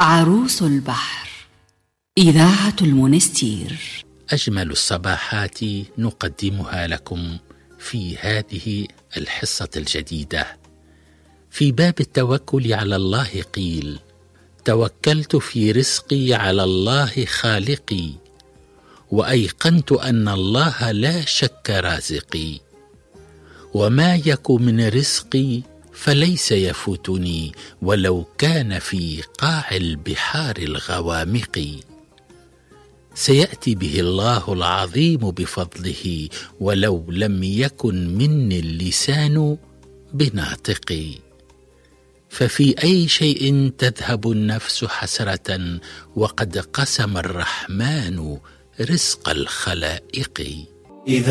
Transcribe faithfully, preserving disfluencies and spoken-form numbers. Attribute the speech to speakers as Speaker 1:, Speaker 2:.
Speaker 1: عروس البحر، إذاعة المونستير.
Speaker 2: أجمل الصباحات نقدمها لكم في هذه الحصة الجديدة. في باب التوكل على الله قيل: توكلت في رزقي على الله خالقي، وأيقنت أن الله لا شك رازقي، وما يك من رزقي فليس يفوتني ولو كان في قاع البحار الغوامق. سيأتي به الله العظيم بفضله ولو لم يكن مني اللسان بناطقي. ففي أي شيء تذهب النفس حسرة وقد قسم الرحمن رزق الخلائق.